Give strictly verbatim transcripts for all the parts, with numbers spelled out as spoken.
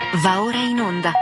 Va ora in onda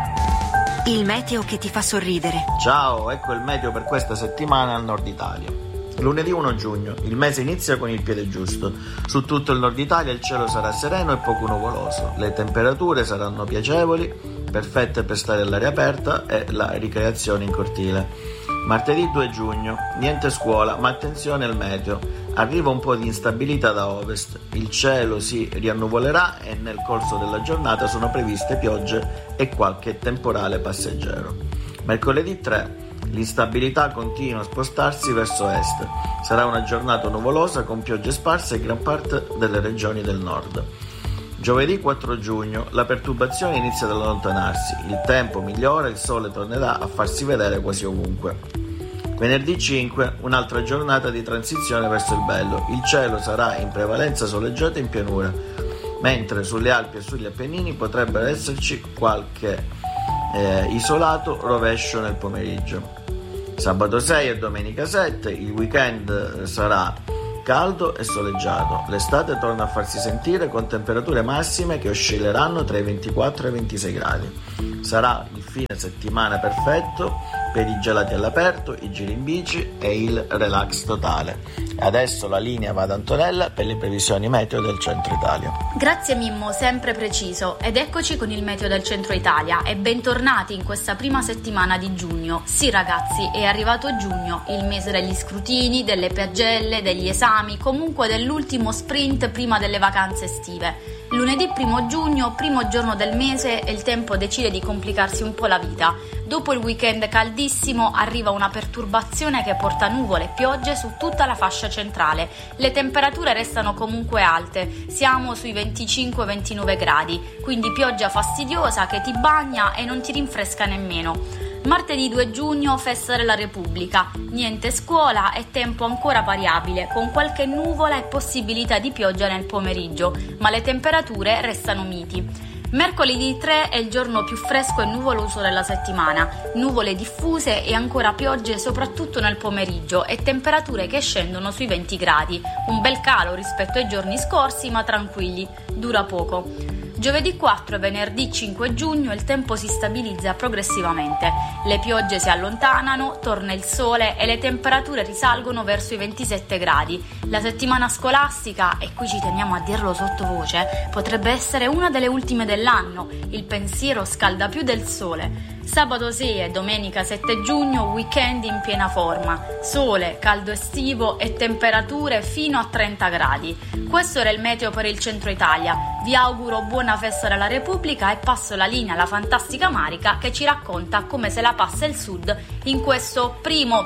il meteo che ti fa sorridere. Ciao, ecco il meteo per questa settimana al nord Italia. Lunedì primo giugno, il mese inizia con il piede giusto. Su tutto il nord Italia il cielo sarà sereno e poco nuvoloso. Le temperature saranno piacevoli, perfette per stare all'aria aperta e la ricreazione in cortile. Martedì due giugno, niente scuola, ma attenzione al meteo. Arriva un po' di instabilità da ovest. Il cielo si riannuvolerà e nel corso della giornata sono previste piogge e qualche temporale passeggero. Mercoledì tre. L'instabilità continua a spostarsi verso est. Sarà una giornata nuvolosa con piogge sparse in gran parte delle regioni del nord. Giovedì quattro giugno, la perturbazione inizia ad allontanarsi, il tempo migliora e il sole tornerà a farsi vedere quasi ovunque. Venerdì cinque, un'altra giornata di transizione verso il bello. Il cielo sarà in prevalenza soleggiato in pianura, mentre sulle Alpi e sugli Appennini potrebbero esserci qualche eh, isolato rovescio nel pomeriggio. Sabato sei e domenica sette, il weekend sarà caldo e soleggiato. L'estate torna a farsi sentire con temperature massime che oscilleranno tra i ventiquattro e i ventisei gradi. Sarà il fine settimana perfetto per i gelati all'aperto, i giri in bici e il relax totale. Adesso la linea va ad Antonella per le previsioni meteo del centro Italia. Grazie Mimmo, sempre preciso. Ed eccoci con il meteo del centro Italia e bentornati in questa prima settimana di giugno. Sì ragazzi, è arrivato giugno, il mese degli scrutini, delle pagelle, degli esami, comunque dell'ultimo sprint prima delle vacanze estive. Lunedì primo giugno, primo giorno del mese, e il tempo decide di complicarsi un po' la vita. Dopo il weekend caldissimo arriva una perturbazione che porta nuvole e piogge su tutta la fascia centrale. Le temperature restano comunque alte, siamo sui venticinque ventinove gradi, quindi pioggia fastidiosa che ti bagna e non ti rinfresca nemmeno. Martedì due giugno, festa della Repubblica, niente scuola e tempo ancora variabile, con qualche nuvola e possibilità di pioggia nel pomeriggio, ma le temperature restano miti. Mercoledì tre è il giorno più fresco e nuvoloso della settimana, nuvole diffuse e ancora piogge soprattutto nel pomeriggio e temperature che scendono sui venti gradi, un bel calo rispetto ai giorni scorsi ma tranquilli, dura poco. Giovedì quattro e venerdì cinque giugno il tempo si stabilizza progressivamente, le piogge si allontanano, torna il sole e le temperature risalgono verso i ventisette gradi. La settimana scolastica, e qui ci teniamo a dirlo sottovoce, potrebbe essere una delle ultime dell'anno, il pensiero scalda più del sole. Sabato sei e domenica sette giugno, weekend in piena forma, sole, caldo estivo e temperature fino a trenta gradi. Questo era il meteo per il centro Italia. Vi auguro buona festa della Repubblica e passo la linea alla fantastica Marica che ci racconta come se la passa il sud in questo primo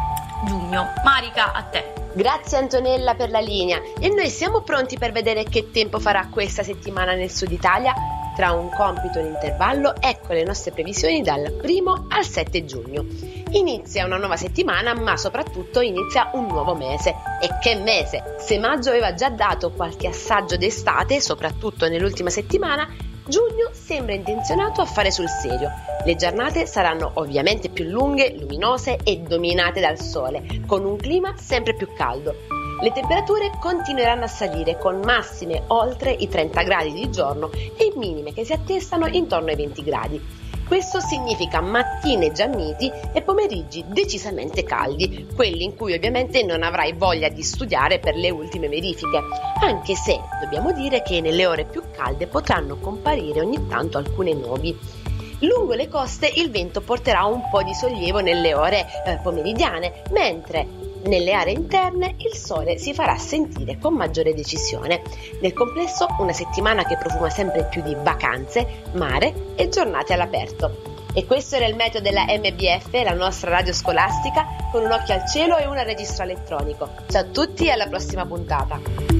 giugno. Marica, a te. Grazie Antonella per la linea e noi siamo pronti per vedere che tempo farà questa settimana nel sud Italia. Tra un compito e un intervallo, ecco le nostre previsioni dal primo al sette giugno. Inizia una nuova settimana, ma soprattutto inizia un nuovo mese. E che mese! Se maggio aveva già dato qualche assaggio d'estate, soprattutto nell'ultima settimana, giugno sembra intenzionato a fare sul serio. Le giornate saranno ovviamente più lunghe, luminose e dominate dal sole, con un clima sempre più caldo. Le temperature continueranno a salire con massime oltre i trenta gradi di giorno e minime che si attestano intorno ai venti gradi. Questo significa mattine già miti e pomeriggi decisamente caldi, quelli in cui ovviamente non avrai voglia di studiare per le ultime verifiche, anche se dobbiamo dire che nelle ore più calde potranno comparire ogni tanto alcune nubi. Lungo le coste il vento porterà un po' di sollievo nelle ore eh, pomeridiane, mentre nelle aree interne il sole si farà sentire con maggiore decisione. Nel complesso una settimana che profuma sempre più di vacanze, mare e giornate all'aperto. E questo era il meteo della M B F, la nostra radio scolastica, con un occhio al cielo e un registro elettronico. Ciao a tutti e alla prossima puntata.